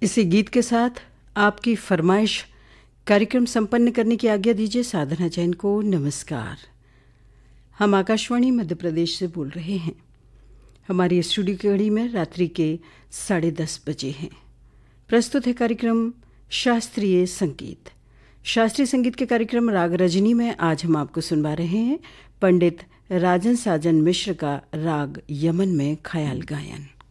इसी गीत के साथ आपकी फरमाइश कार्यक्रम संपन्न करने की आज्ञा दीजिए साधना जैन को। नमस्कार। हम आकाशवाणी मध्य प्रदेश से बोल रहे हैं। हमारी स्टूडियो की घड़ी में रात्रि के 10:30 बजे हैं। प्रस्तुत है कार्यक्रम शास्त्रीय संगीत। शास्त्रीय संगीत के कार्यक्रम राग रजनी में आज हम आपको सुनवा रहे हैं पंडित राजन साजन मिश्र का राग यमन में ख्याल गायन।